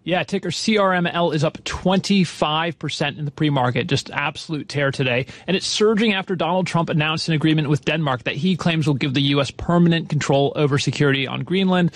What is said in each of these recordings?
Yeah, ticker CRML is up 25% in the pre-market, just absolute tear today. And it's surging after Donald Trump announced an agreement with Denmark that he claims will give the U.S. permanent control over security on Greenland.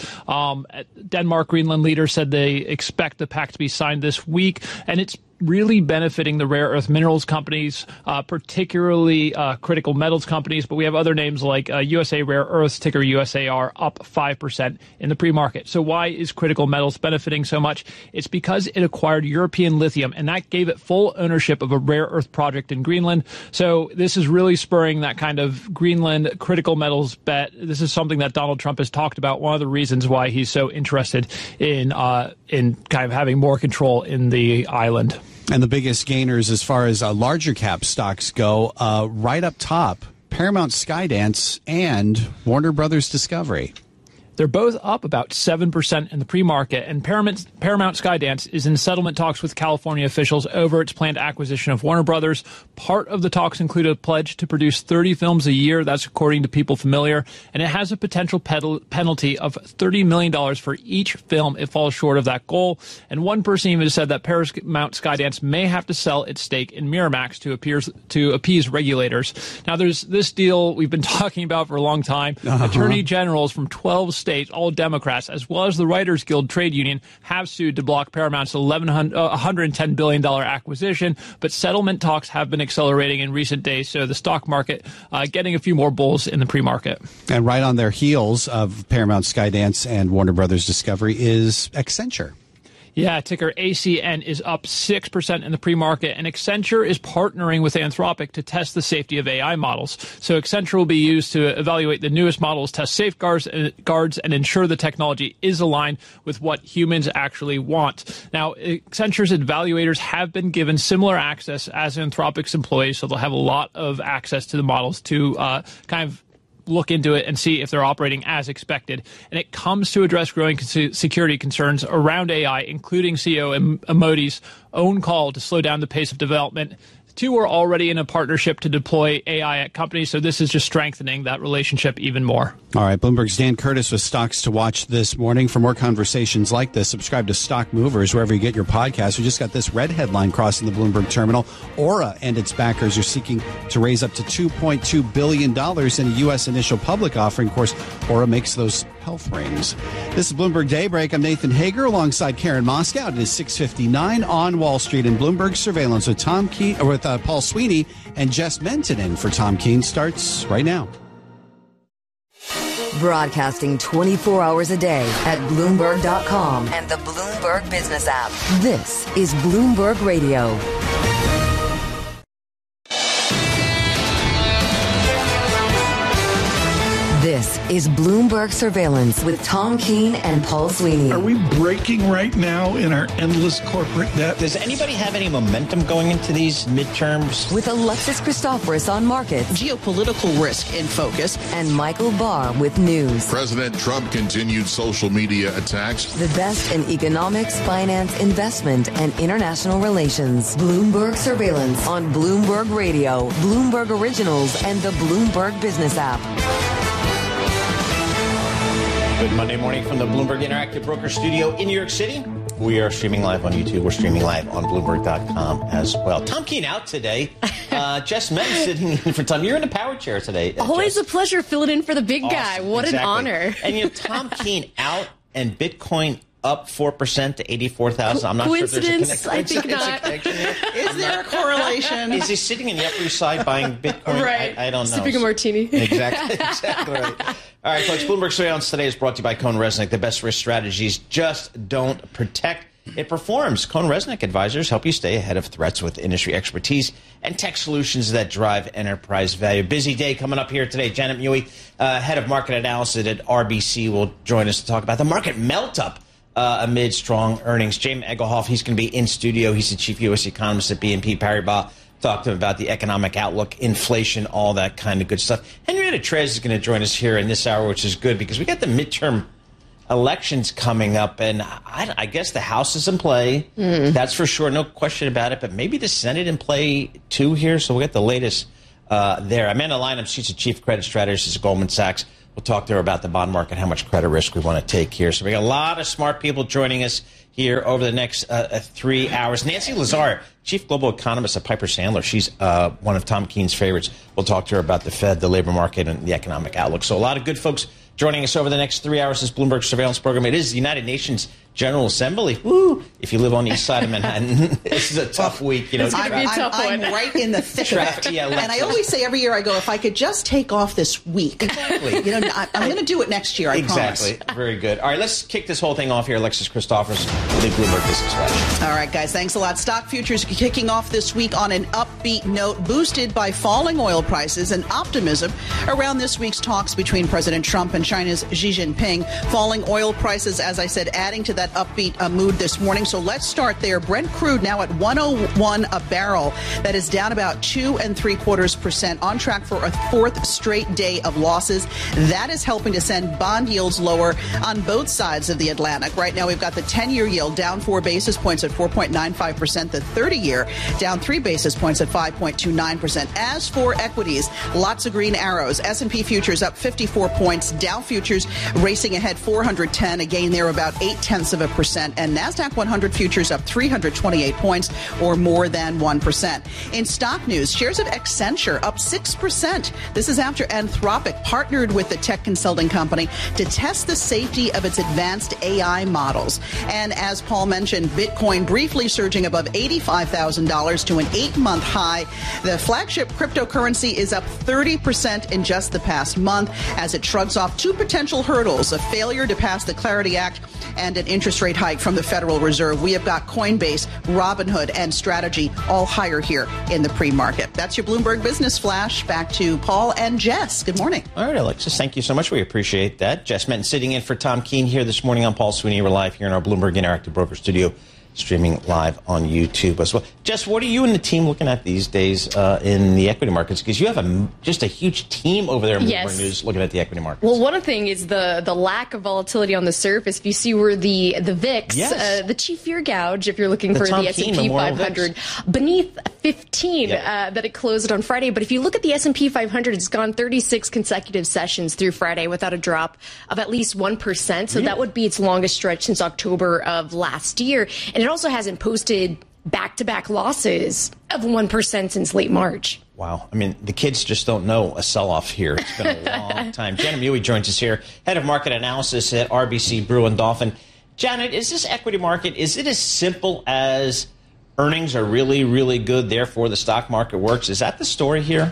Denmark Greenland leaders said they expect the pact to be signed this week, and it's really benefiting the rare earth minerals companies, particularly critical metals companies. But we have other names like USA Rare Earths, ticker USAR, up 5% in the pre-market. So why is critical metals benefiting so much? It's because it acquired European Lithium, and that gave it full ownership of a rare earth project in Greenland. So this is really spurring that kind of Greenland critical metals bet. This is something that Donald Trump has talked about. One of the reasons why he's so interested in kind of having more control in the island. And the biggest gainers as far as larger cap stocks go, right up top, Paramount Skydance and Warner Brothers Discovery. They're both up about 7% in the pre-market, and Paramount Skydance is in settlement talks with California officials over its planned acquisition of Warner Brothers. Part of the talks include a pledge to produce 30 films a year. That's according to People Familiar, and it has a potential penalty of $30 million for each film it falls short of that goal. And one person even said that Paramount Skydance may have to sell its stake in Miramax to appease regulators. Now, there's this deal we've been talking about for a long time. Attorney generals from 12 states, all Democrats, as well as the Writers Guild trade union, have sued to block Paramount's $110 billion acquisition, but settlement talks have been accelerating in recent days, so the stock market getting a few more bulls in the pre-market. And right on their heels of Paramount Skydance and Warner Brothers Discovery is Accenture. Yeah, ticker ACN is up 6% in the pre-market, and Accenture is partnering with Anthropic to test the safety of AI models. So Accenture will be used to evaluate the newest models, test safeguards, and ensure the technology is aligned with what humans actually want. Now, Accenture's evaluators have been given similar access as Anthropic's employees, so they'll have a lot of access to the models to kind of look into it and see if they're operating as expected. And it comes to address growing security concerns around AI, including CEO Modi's own call to slow down the pace of development. The two are already in a partnership to deploy AI at companies, so this is just strengthening that relationship even more. All right, Bloomberg's Dan Curtis with stocks to watch this morning. For more conversations like this, subscribe to Stock Movers wherever you get your podcasts. We just got this red headline crossing the Bloomberg terminal. Aura and its backers are seeking to raise up to $2.2 billion in a U.S. initial public offering. Of course, Aura makes those health rings. This is Bloomberg Daybreak. I'm Nathan Hager alongside Karen Moscow. It is 6:59 on Wall Street in Bloomberg Surveillance with Paul Sweeney and Jess Menton. For Tom Keene starts right now. Broadcasting 24 hours a day at Bloomberg.com and the Bloomberg Business app. This is Bloomberg Radio. This is Bloomberg Surveillance with Tom Keene and Paul Sweeney. Are we breaking right now in our endless corporate debt? Does anybody have any momentum going into these midterms? With Alexis Christoforous on markets. Geopolitical risk in focus. And Michael Barr with news. President Trump continued social media attacks. The best in economics, finance, investment, and international relations. Bloomberg Surveillance on Bloomberg Radio, Bloomberg Originals, and the Bloomberg Business app. Good Monday morning from the Bloomberg Interactive Broker Studio in New York City. We are streaming live on YouTube. We're streaming live on Bloomberg.com as well. Tom Keene out today. Jess Menton sitting in for Tom. You're in the power chair today. Always Jess. a pleasure filling in for the big guy. What an honor. And you know, Tom Keene out and Bitcoin up 4% to 84,000. I'm not sure if there's a connection. I think not. Is there a correlation? Is he sitting in the Upper East Side buying Bitcoin? Right. I don't know. Sipping a martini. Exactly right. All right, folks. Bloomberg Surveillance today is brought to you by Cohn Resnick. The best risk strategies just don't protect. It performs. Cohn Resnick advisors help you stay ahead of threats with industry expertise and tech solutions that drive enterprise value. Busy day coming up here today. Janet Mui, head of market analysis at RBC, will join us to talk about the market melt-up amid strong earnings. James Egelhoff, he's going to be in studio. He's the chief U.S. economist at BNP Paribas. Talk to him about the economic outlook, inflation, all that kind of good stuff. Henrietta Trez is going to join us here in this hour, which is good because we got the midterm elections coming up, and I guess the House is in play. That's for sure, no question about it. But maybe the Senate in play too here. So we'll get the latest there. Amanda Lynham, she's the chief credit strategist at Goldman Sachs. We'll talk to her about the bond market, how much credit risk we want to take here. So we got a lot of smart people joining us here over the next 3 hours. Nancy Lazare, Chief Global Economist at Piper Sandler. She's one of Tom Keene's favorites. We'll talk to her about the Fed, the labor market, and the economic outlook. So a lot of good folks joining us over the next 3 hours. This Bloomberg Surveillance Program. It is the United Nations General Assembly. Woo! If you live on the east side of Manhattan, this is a tough week. You know, I'm right in the thick of it. Yeah, and I always say every year, I go, if I could just take off this week. Exactly. You know, I'm going to do it next year, I promise. Exactly. Very good. All right, let's kick this whole thing off here. Alexis Christophers with the Bloomberg Business Flash. All right, guys, thanks a lot. Stock futures kicking off this week on an upbeat note, boosted by falling oil prices and optimism around this week's talks between President Trump and China's Xi Jinping. Falling oil prices, as I said, adding to that upbeat mood this morning. So let's start there. Brent crude now at $101 a barrel. That is down about 2 3/4%, on track for a fourth straight day of losses. That is helping to send bond yields lower on both sides of the Atlantic. Right now, we've got the 10-year yield down 4 basis points at 4.95%. The 30-year down 3 basis points at 5.29%. As for equities, lots of green arrows. S&P futures up 54 points. Dow futures racing ahead 410. Again, they're about 0.8%. And NASDAQ 100 futures up 328 points, or more than 1%. In stock news, shares of Accenture up 6%. This is after Anthropic partnered with the tech consulting company to test the safety of its advanced AI models. And as Paul mentioned, Bitcoin briefly surging above $85,000 to an 8-month high. The flagship cryptocurrency is up 30% in just the past month as it shrugs off 2 potential hurdles: a failure to pass the Clarity Act and an interest rate hike from the Federal Reserve. We have got Coinbase, Robinhood, and Strategy all higher here in the pre-market. That's your Bloomberg Business Flash. Back to Paul and Jess. Good morning. All right, Alexis, thank you so much. We appreciate that. Jess Menton sitting in for Tom Keene here this morning. I'm Paul Sweeney. We're live here in our Bloomberg Interactive Broker Studio, streaming live on YouTube as well. Jess, what are you and the team looking at these days in the equity markets? Because you have just a huge team over there in Bloomberg News looking at the equity markets. Well, one thing is the lack of volatility on the surface. If you see where the VIX, the chief fear gouge, if you're looking for the S&P 500, beneath 15 that it closed on Friday. But if you look at the S&P 500, it's gone 36 consecutive sessions through Friday without a drop of at least 1%. So that would be its longest stretch since October of last year. And it also hasn't posted back-to-back losses of 1% since late March. Wow. I mean, the kids just don't know a sell-off here. It's been a long time. Janet Mui joins us here, head of market analysis at RBC Brewin Dolphin. Janet, is this equity market, is it as simple as earnings are really, really good, therefore the stock market works? Is that the story here?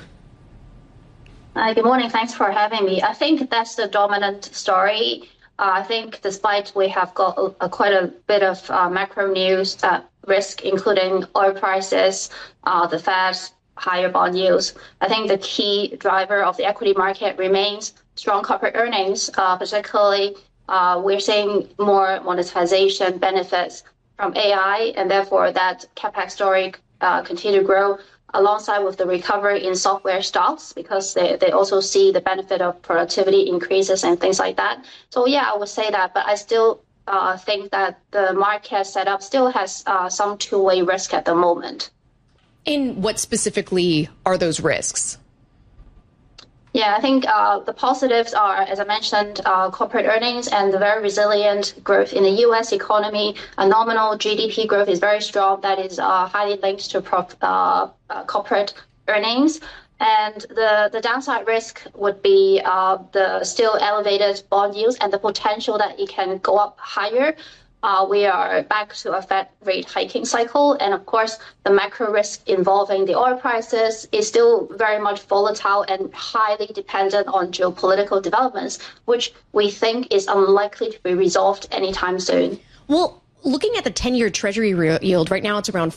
Hi, good morning. Thanks for having me. I think that's the dominant story. I think despite we have got quite a bit of macro news risk, including oil prices, the Fed's higher bond yields, I think the key driver of the equity market remains strong corporate earnings. Particularly, we're seeing more monetization benefits from AI, and therefore that CapEx story continue to grow alongside with the recovery in software stocks, because they also see the benefit of productivity increases and things like that. So yeah, I would say that, but I still think that the market setup still has some two-way risk at the moment. And what specifically are those risks? Yeah, I think the positives are, as I mentioned, corporate earnings and the very resilient growth in the U.S. economy. A nominal GDP growth is very strong. That is highly linked to corporate earnings. And the downside risk would be the still elevated bond yields and the potential that it can go up higher. We are back to a Fed rate hiking cycle. And of course, the macro risk involving the oil prices is still very much volatile and highly dependent on geopolitical developments, which we think is unlikely to be resolved anytime soon. Well, looking at the 10-year Treasury yield, right now it's around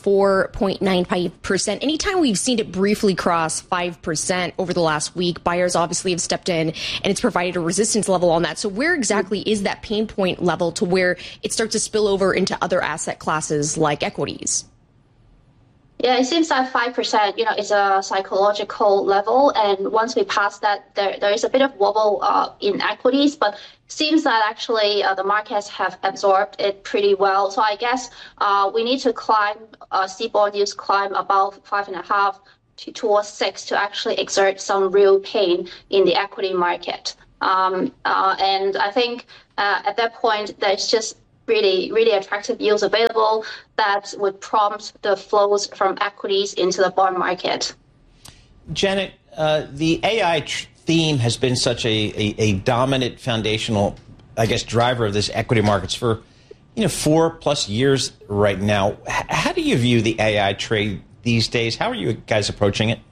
4.95%. Anytime we've seen it briefly cross 5% over the last week, buyers obviously have stepped in and it's provided a resistance level on that. So where exactly is that pain point level to where it starts to spill over into other asset classes like equities? Yeah, it seems like 5%, is a psychological level. And once we pass that, there is a bit of wobble in equities, but seems that actually the markets have absorbed it pretty well. So I guess we need to see bond yields climb above 5.5 towards 6 to actually exert some real pain in the equity market. And I think at that point, there's just really, really attractive yields available that would prompt the flows from equities into the bond market. Janet, the AI theme has been such a dominant foundational, I guess, driver of this equity markets for 4+ years right now. How do you view the AI trade these days? How are you guys approaching it?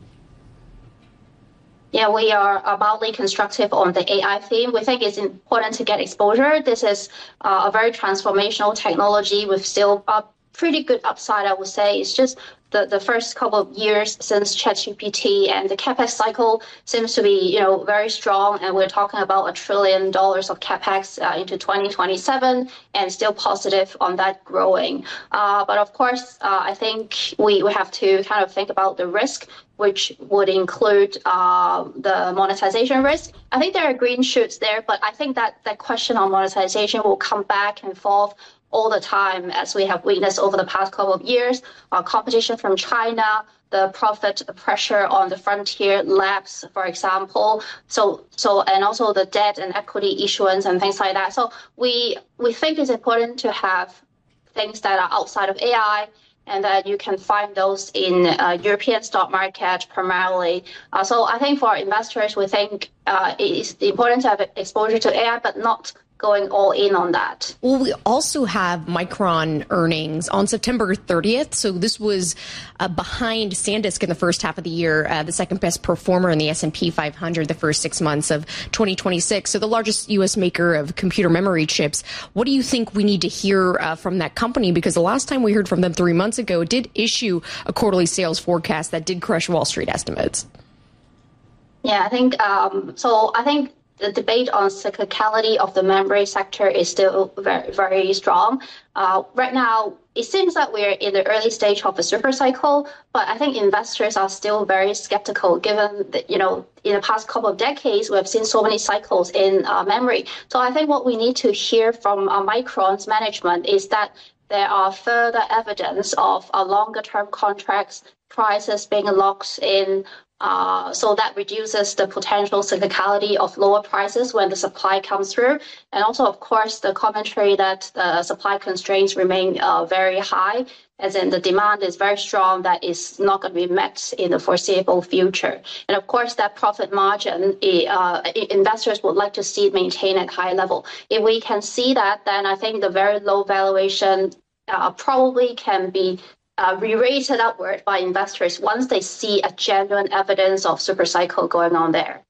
Yeah, we are mildly constructive on the AI theme. We think it's important to get exposure. This is a very transformational technology with still a pretty good upside, I would say. It's just the first couple of years since ChatGPT, and the CapEx cycle seems to be, very strong. And we're talking about $1 trillion of CapEx into 2027, and still positive on that growing. But of course, I think we have to kind of think about the risk, which would include the monetization risk. I think there are green shoots there, but I think that question on monetization will come back and forth all the time, as we have witnessed over the past couple of years. Competition from China, the profit pressure on the frontier labs, for example. So and also the debt and equity issuance and things like that. So we think it's important to have things that are outside of AI, and that you can find those in European stock market primarily. So I think for investors, we think it's important to have exposure to AI, but not going all in on that. Well, we also have Micron earnings on September 30th. So this was behind SanDisk in the first half of the year, the second best performer in the S&P 500 the first 6 months of 2026. So the largest U.S. maker of computer memory chips. What do you think we need to hear from that company? Because the last time we heard from them 3 months ago, it did issue a quarterly sales forecast that did crush Wall Street estimates. Yeah, I think so. I think the debate on cyclicality of the memory sector is still very, very strong. Right now, it seems that we're in the early stage of a super cycle, but I think investors are still very skeptical, given that, in the past couple of decades, we have seen so many cycles in memory. So I think what we need to hear from Micron's management is that there are further evidence of longer-term contracts, prices being locked in, so that reduces the potential cyclicality of lower prices when the supply comes through. And also, of course, the commentary that the supply constraints remain very high, as in the demand is very strong, that is not going to be met in the foreseeable future. And of course, that profit margin, investors would like to see it maintain at high level. If we can see that, then I think the very low valuation probably can be re-rated upward by investors once they see a genuine evidence of super cycle going on there.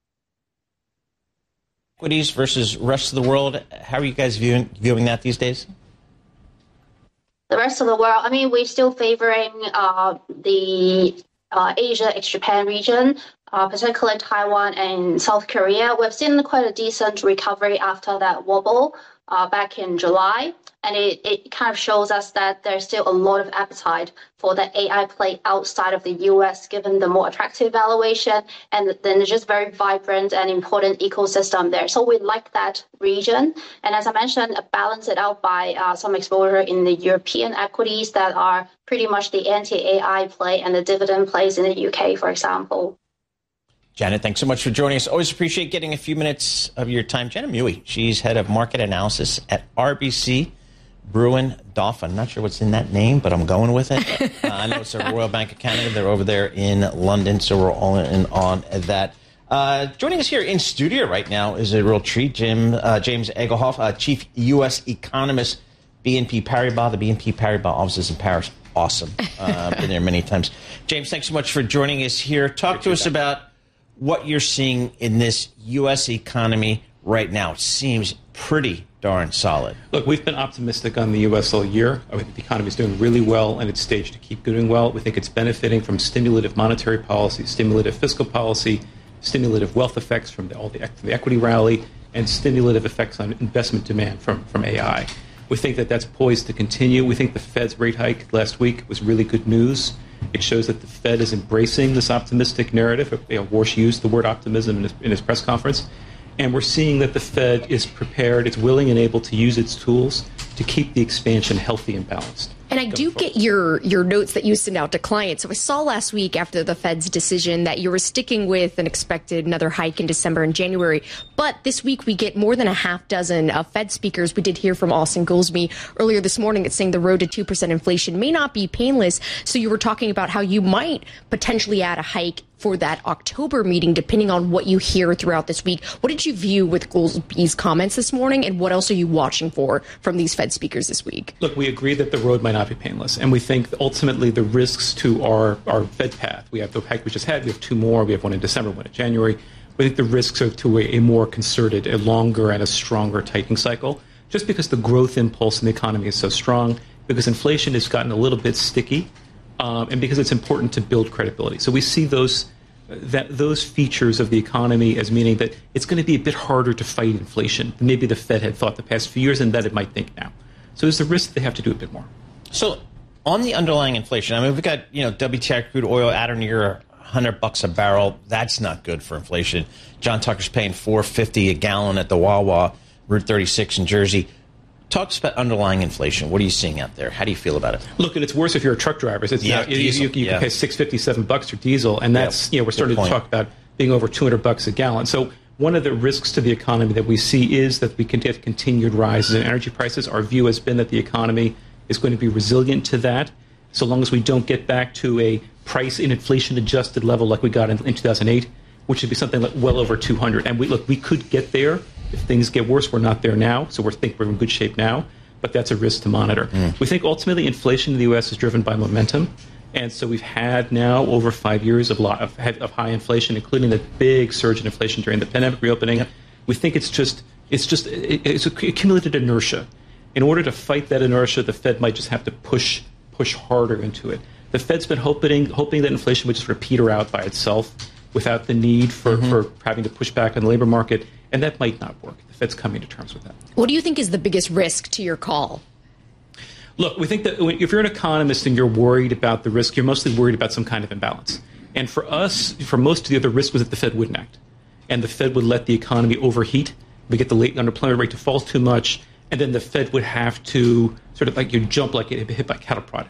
Equities versus rest of the world. How are you guys viewing that these days? The rest of the world, I mean, we're still favoring the Asia ex-Japan region, particularly Taiwan and South Korea. We've seen quite a decent recovery after that wobble back in July. And it kind of shows us that there's still a lot of appetite for the AI play outside of the US, given the more attractive valuation and then just very vibrant and important ecosystem there. So we like that region. And as I mentioned, balance it out by some exposure in the European equities that are pretty much the anti-AI play and the dividend plays in the UK, for example. Janet, thanks so much for joining us. Always appreciate getting a few minutes of your time. Janet Mui, she's head of market analysis at RBC Brewin Dolphin. I'm not sure what's in that name, but I'm going with it. I know it's the Royal Bank of Canada. They're over there in London, so we're all in on that. Joining us here in studio right now is a real treat, James Egelhoff, chief U.S. economist, BNP Paribas. The BNP Paribas offices in Paris. Awesome. Been there many times. James, thanks so much for joining us here. Talk to us about what you're seeing in this U.S. economy right now. It seems pretty darn solid. Look, we've been optimistic on the U.S. all year. I think the economy is doing really well, and it's staged to keep doing well. We think it's benefiting from stimulative monetary policy, stimulative fiscal policy, stimulative wealth effects from the equity rally, and stimulative effects on investment demand from AI. We think that that's poised to continue. We think the Fed's rate hike last week was really good news. It shows that the Fed is embracing this optimistic narrative. Warsh used the word optimism in his press conference. And we're seeing that the Fed is prepared, it's willing and able to use its tools to keep the expansion healthy and balanced. And I do get your notes that you send out to clients. So I saw last week after the Fed's decision that you were sticking with and expected another hike in December and January. But this week we get more than a half dozen Fed speakers. We did hear from Austin Goolsbee earlier this morning that's saying the road to 2% inflation may not be painless. So you were talking about how you might potentially add a hike for that October meeting, depending on what you hear throughout this week. What did you view with Goolsbee's comments this morning, and what else are you watching for from these Fed speakers this week? Look, we agree that the road might not be painless, and we think ultimately the risks to our Fed path, we have the hike we just had, we have two more, we have one in December, one in January. We think the risks are to a more concerted, a longer and a stronger tightening cycle, just because the growth impulse in the economy is so strong, because inflation has gotten a little bit sticky, and because it's important to build credibility. So we see those features of the economy as meaning that it's going to be a bit harder to fight inflation than maybe the Fed had thought the past few years and that it might think now. So there's the risk that they have to do a bit more. So on the underlying inflation, I mean, we've got, WTI crude oil at or near $100 a barrel. That's not good for inflation. John Tucker's paying $4.50 a gallon at the Wawa, Route 36 in Jersey. Talk about underlying inflation. What are you seeing out there? How do you feel about it? Look, and it's worse if you're a truck driver. It's you can pay $6.57 for diesel, and that's we're starting to talk about being over $200 a gallon. So one of the risks to the economy that we see is that we can get continued rises in energy prices. Our view has been that the economy is going to be resilient to that, so long as we don't get back to a price in inflation adjusted level like we got in 2008, which would be something like well over 200. And we could get there. If things get worse, we're not there now, so we think we're in good shape now, but that's a risk to monitor. We think ultimately inflation in the U.S. is driven by momentum, and so we've had now over 5 years of high inflation, including the big surge in inflation during the pandemic reopening. Yep. We think it's accumulated inertia. In order to fight that inertia, the Fed might just have to push harder into it. The Fed's been hoping that inflation would just peter out by itself without the need for having to push back on the labor market. And that might not work. The Fed's coming to terms with that. What do you think is the biggest risk to your call? Look, we think that if you're an economist and you're worried about the risk, you're mostly worried about some kind of imbalance. And for us, for most of the other risk was that the Fed wouldn't act. And the Fed would let the economy overheat. We get the late unemployment rate to fall too much. And then the Fed would have to sort of jump like it hit by cattle prod,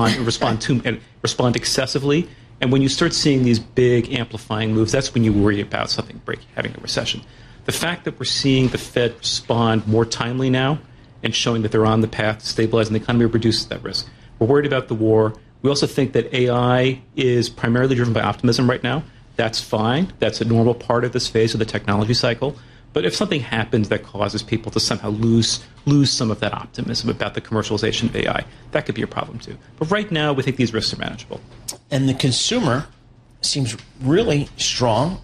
respond excessively. And when you start seeing these big amplifying moves, that's when you worry about something having a recession. The fact that we're seeing the Fed respond more timely now and showing that they're on the path to stabilizing the economy reduces that risk. We're worried about the war. We also think that AI is primarily driven by optimism right now. That's fine. That's a normal part of this phase of the technology cycle. But if something happens that causes people to somehow lose some of that optimism about the commercialization of AI, that could be a problem too. But right now, we think these risks are manageable. And the consumer seems really strong,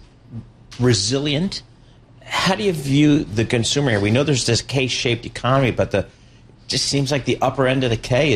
resilient. How do you view the consumer here? We know there's this K-shaped economy, but it just seems like the upper end of the K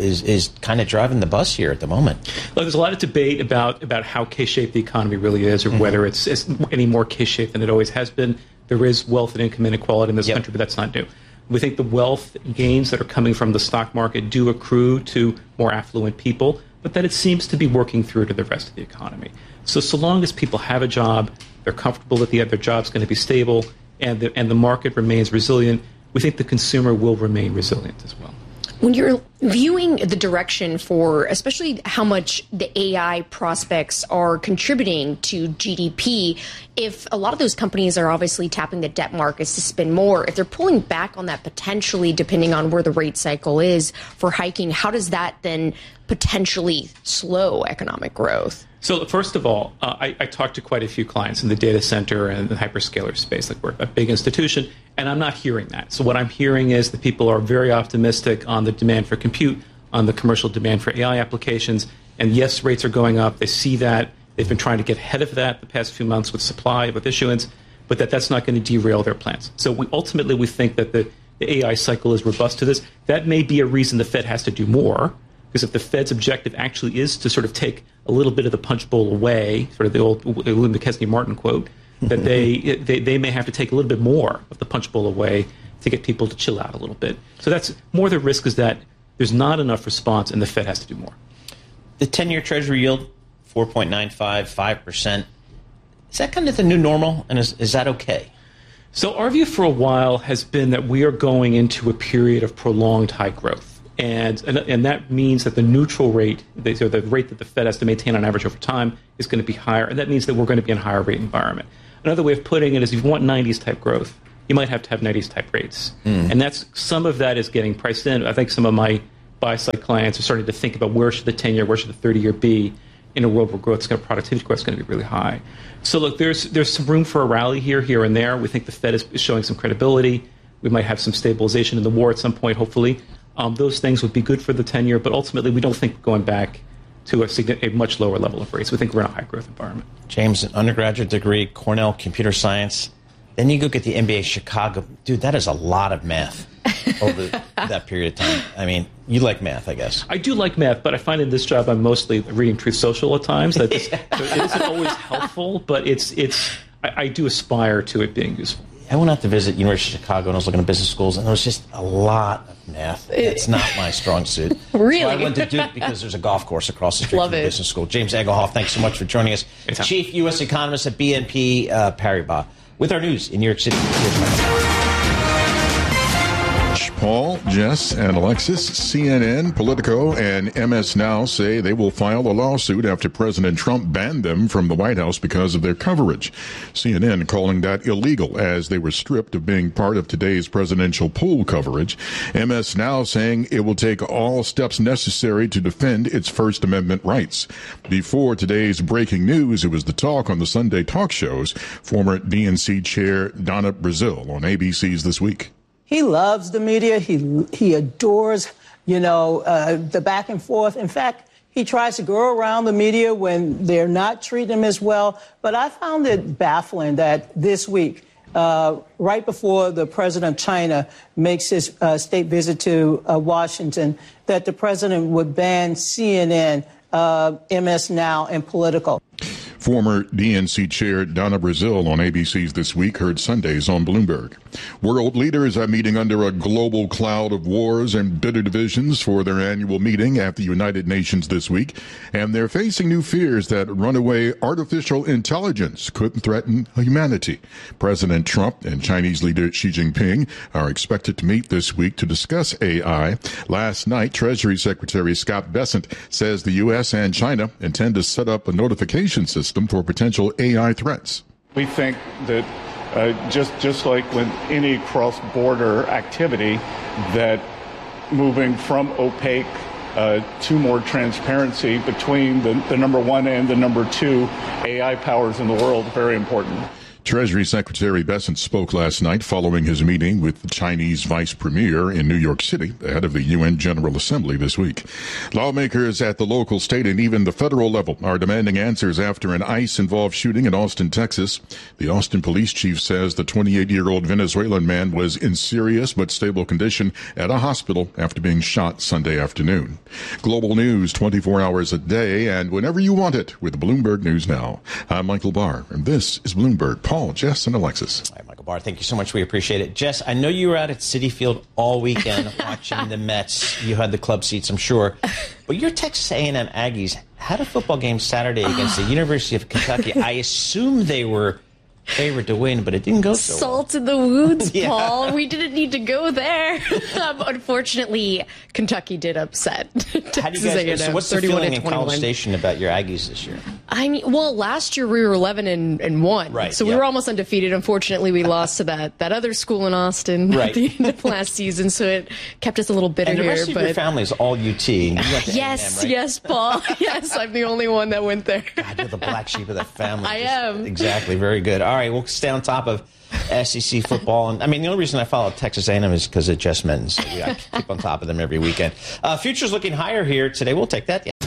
is kind of driving the bus here at the moment. Well, there's a lot of debate about how K-shaped the economy really is, or whether it's any more K-shaped than it always has been. There is wealth and income inequality in this country, but that's not new. We think the wealth gains that are coming from the stock market do accrue to more affluent people, but that it seems to be working through to the rest of the economy. So long as people have a job, they're comfortable that their job's going to be stable, and the market remains resilient, we think the consumer will remain resilient as well. When you're viewing the direction for, especially how much the AI prospects are contributing to GDP, if a lot of those companies are obviously tapping the debt markets to spend more, if they're pulling back on that potentially, depending on where the rate cycle is for hiking, how does that then potentially slow economic growth? So first of all, I talked to quite a few clients in the data center and the hyperscaler space. Like, we're a big institution, and I'm not hearing that. So what I'm hearing is that people are very optimistic on the demand for compute, on the commercial demand for AI applications. And yes, rates are going up. They see that. They've been trying to get ahead of that the past few months with supply, with issuance, but that's not going to derail their plans. So we think that the AI cycle is robust to this. That may be a reason the Fed has to do more. Because if the Fed's objective actually is to sort of take a little bit of the punch bowl away, sort of the old William McKesney Martin quote, that they may have to take a little bit more of the punch bowl away to get people to chill out a little bit. So that's more the risk, is that there's not enough response and the Fed has to do more. The 10-year Treasury yield, 4.95, 5%. Is that kind of the new normal, and is that okay? So our view for a while has been that we are going into a period of prolonged high growth. And that means that the neutral rate, the rate that the Fed has to maintain on average over time, is going to be higher. And that means that we're going to be in a higher rate environment. Another way of putting it is if you want 90s type growth, you might have to have 90s type rates. And some of that is getting priced in. I think some of my buy-side clients are starting to think about where should the 10-year, where should the 30-year be in a world where productivity growth is going to be really high. So look, there's some room for a rally here and there. We think the Fed is showing some credibility. We might have some stabilization in the war at some point, hopefully. Those things would be good for the 10-year, but ultimately we don't think going back to a much lower level of rates. We think we're in a high-growth environment. James, an undergraduate degree, Cornell Computer Science. Then you go get the MBA Chicago. Dude, that is a lot of math over that period of time. I mean, you like math, I guess. I do like math, but I find in this job I'm mostly reading Truth Social at times. It isn't always helpful, but I do aspire to it being useful. I went out to visit University of Chicago and I was looking at business schools, and there was just a lot of math. It's not my strong suit. Really? So I went to Duke because there's a golf course across the street from the business school. James Egelhoff, thanks so much for joining us. Chief U.S. economist at BNP Paribas. With our news in New York City. Paul, Jess, and Alexis, CNN, Politico, and MS Now say they will file a lawsuit after President Trump banned them from the White House because of their coverage. CNN calling that illegal as they were stripped of being part of today's presidential pool coverage. MS Now saying it will take all steps necessary to defend its First Amendment rights. Before today's breaking news, it was the talk on the Sunday talk shows. Former DNC chair Donna Brazile on ABC's This Week. He loves the media. He adores, the back and forth. In fact, he tries to go around the media when they're not treating him as well. But I found it baffling that this week, right before the president of China makes his state visit to Washington, that the president would ban CNN, MS Now, and Politico. Former DNC chair Donna Brazile on ABC's This Week heard Sundays on Bloomberg. World leaders are meeting under a global cloud of wars and bitter divisions for their annual meeting at the United Nations this week, and they're facing new fears that runaway artificial intelligence could threaten humanity. President Trump and Chinese leader Xi Jinping are expected to meet this week to discuss AI. Last night, Treasury Secretary Scott Bessent says the U.S. and China intend to set up a notification system for potential AI threats. We think that just like with any cross-border activity, that moving from opaque to more transparency between the number one and the number two AI powers in the world is very important. Treasury Secretary Bessent spoke last night following his meeting with the Chinese vice premier in New York City ahead of the UN General Assembly this week. Lawmakers at the local, state, and even the federal level are demanding answers after an ICE-involved shooting in Austin, Texas. The Austin police chief says the 28-year-old Venezuelan man was in serious but stable condition at a hospital after being shot Sunday afternoon. Global news 24 hours a day and whenever you want it with Bloomberg News Now. I'm Michael Barr, and this is Bloomberg. Paul, Jess, and Alexis. All right, Michael Barr, thank you so much. We appreciate it. Jess, I know you were out at Citi Field all weekend watching the Mets. You had the club seats, I'm sure. But your Texas A&M Aggies had a football game Saturday against the University of Kentucky. I assume they were favored to win, but it didn't go so well. Salt in the wounds, Paul. We didn't need to go there. Unfortunately, Kentucky did upset Texas A&M. So what's the feeling in College Station about your Aggies this year? I mean, well, last year we were 11-1, right? So we were almost undefeated. Unfortunately, we lost to that other school in Austin at the end of last season, so it kept us a little bitter and the here. rest of your family is all UT. Yes, A&M, right? Yes, Paul. Yes, I'm the only one that went there. God, you're the black sheep of that family. I am. Exactly. Very good. All right, we'll stay on top of SEC football. And I mean, the only reason I follow Texas A&M is because of Jess Minton. So I keep on top of them every weekend. Futures looking higher here today. We'll take that.